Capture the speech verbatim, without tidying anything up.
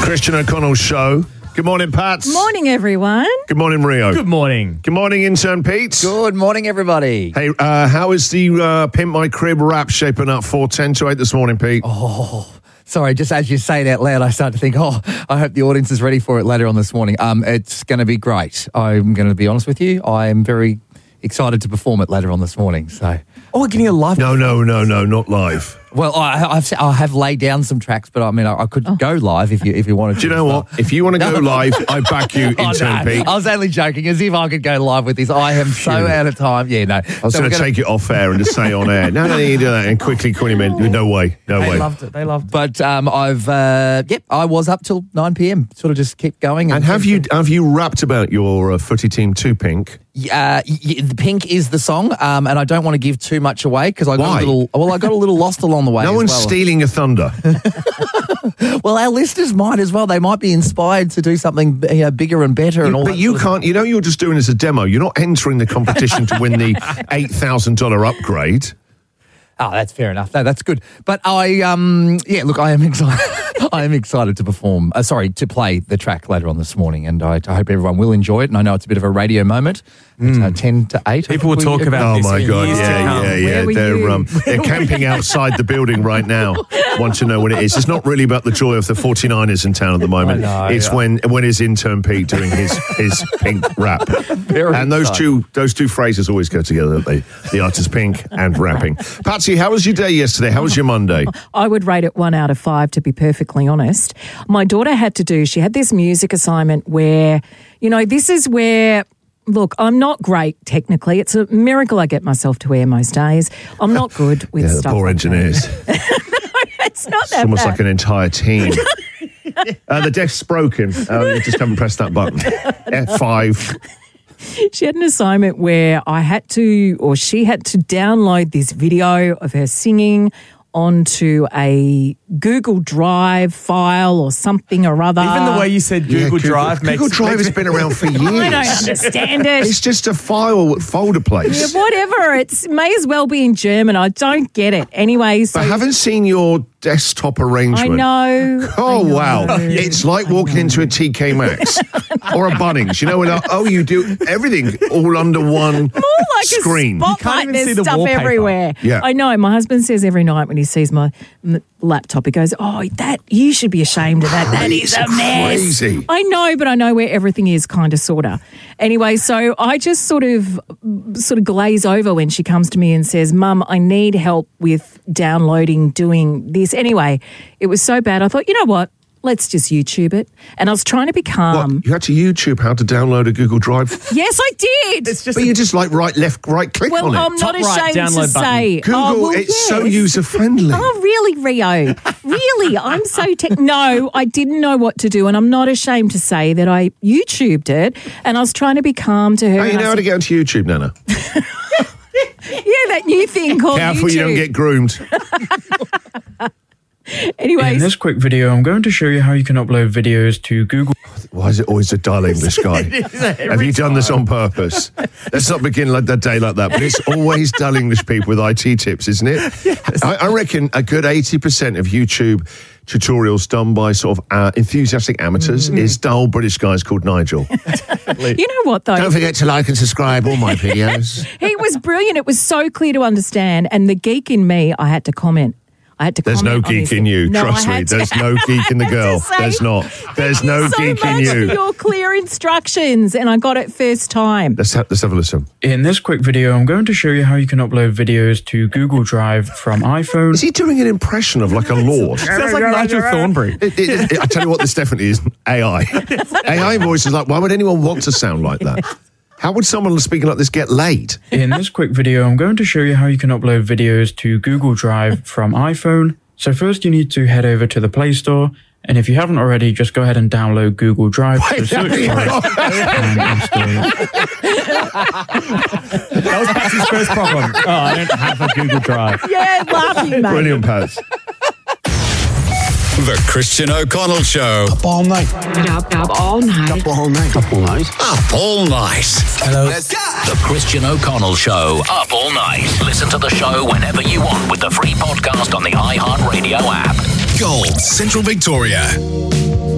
Christian O'Connell Show. Good morning, Pats. Morning, everyone. Good morning, Rio. Good morning. Good morning, intern Pete. Good morning, everybody. Hey, uh, how is the uh, Pimp My Crib rap shaping up for ten to eight this morning, Pete? Oh, sorry, just as you say it out loud, I start to think, oh, I hope the audience is ready for it later on this morning. Um, It's going to be great. I'm going to be honest with you. I am very excited to perform it later on this morning. So, Oh, we're getting a live... No, no, no, no, not live. Well, I, I've, I have laid down some tracks, but I mean, I, I could oh. go live if you if you wanted to. Do you know what? If you want to go live, I back you, intern oh, no. Pete. I was only joking, as if I could go live with this. I am so out of time. Yeah, no. I was so going to take it off air and just say on air. No, no, you do that and quickly call him in. No way, no they way. They loved it. They loved it. But um, I've uh, yep, I was up till nine p.m. Sort of just keep going. And, and have you have you rapped about your uh, footy team too, Pink? Uh, y- the Pink is the song, um, and I don't want to give too much away because I got Why? a little. Well, I got a little lost along the way. No as one's well. stealing your thunder. Well, our listeners might as well. They might be inspired to do something you know, bigger and better. and all. But that you sort of can't. You know, you're just doing as a demo. You're not entering the competition to win the eight thousand dollar upgrade. Oh, that's fair enough. No, that's good. But I, um, yeah, look, I am excited. I am excited to perform. Uh, sorry, to play the track later on this morning, and I, I hope everyone will enjoy it. And I know it's a bit of a radio moment. It's uh, ten to eight. People will talk about Oh this my in God! years to Yeah, come. yeah, yeah. were They're you? um, they're camping outside the building right now. Want to know what it is? It's not really about the joy of the forty-niners in town at the moment. I know, it's yeah. when when his intern Pete doing his his Pink rap. Very And those excited. two those two phrases always go together, don't they? The artist Pink and rapping. Patsy, how was your day yesterday? How was your Monday? I would rate it one out of five, to be perfectly honest. My daughter had to do, she had this music assignment where, you know, this is where, look, I'm not great technically. It's a miracle I get myself to air most days. I'm not good with Yeah, the stuff poor like engineers. that. It's not It's that almost bad. like an entire team. uh, the deck's broken. Uh, you just haven't pressed that button. F five. She had an assignment where I had to, or she had to download this video of her singing onto a Google Drive file or something or other. Even the way you said Google, Yeah, Google Drive makes... Google Drive makes has been around for years. I don't understand it. It's just a file folder place. Yeah, whatever. It may as well be in German. I don't get it. Anyway, so I haven't seen your desktop I arrangement. know. Oh, I know. wow. It's like walking into a T K Maxx or a Bunnings. You know, when, oh, you do everything all under one More like screen. a can't spotlight. even There's see the stuff wallpaper. everywhere. Yeah. I know. My husband says every night when he sees my m- laptop, he goes, "Oh, that you should be ashamed of that. That is It's a mess." crazy. I know, but I know where everything is, kind of, sorta. Anyway, so I just sort of, sort of glaze over when she comes to me and says, "Mum, I need help with downloading, doing this." Anyway, it was so bad. I thought, you know what? Let's just YouTube it. And I was trying to be calm. What? You had to YouTube how to download a Google Drive? Yes, I did. It's just But you just like right, left, right click Well, on it. I'm not Top right ashamed to download button. say. Google, oh, well, it's so yes. user friendly. Oh, really, Rio? Really? I'm so tech. No, I didn't know what to do, and I'm not ashamed to say that I YouTubed it, and I was trying to be calm to her. How you and I know how to said, get onto YouTube, Nana? yeah, that new thing called Careful YouTube. you don't get groomed. Anyways, In this quick video, I'm going to show you how you can upload videos to Google. Why is it always a dull English guy? Have you done this on purpose? Let's not begin like the day like that, but it's always dull English people with I T tips, isn't it? Yes. I, I reckon a good eighty percent of YouTube tutorials done by sort of uh, enthusiastic amateurs mm. is dull British guys called Nigel. you know what, though? Don't forget to like and subscribe all my videos. He was brilliant. It was so clear to understand, and the geek in me, I had to comment. I had to There's no comment on geek his- in you. No, Trust I me. had to- There's no geek in the I had to girl. say, There's not. There's Thank no you so geek in much you. for your clear instructions, and I got it first time. Let's, ha- let's have a listen. In this quick video, I'm going to show you how you can upload videos to Google Drive from iPhone. Is he doing an impression of like a lord? Sounds like Nigel Thornberry. It, it, it, I tell you what, this definitely is A I. A I voice is like, why would anyone want to sound like that? How would someone speaking like this get laid? In this quick video, I'm going to show you how you can upload videos to Google Drive from iPhone. So first you need to head over to the Play Store, and if you haven't already, just go ahead and download Google Drive. So search for it and install it. That was Patsy's first problem. Oh, I don't have a Google Drive. Yeah, laughing, mate. Brilliant, Paz. The Christian O'Connell Show. Up all night. Up, up all night. Up all night. Up all night. Up all night. Hello. Let's go. The Christian O'Connell Show. Up all night. Listen to the show whenever you want with the free podcast on the iHeartRadio app. Gold, Central Victoria.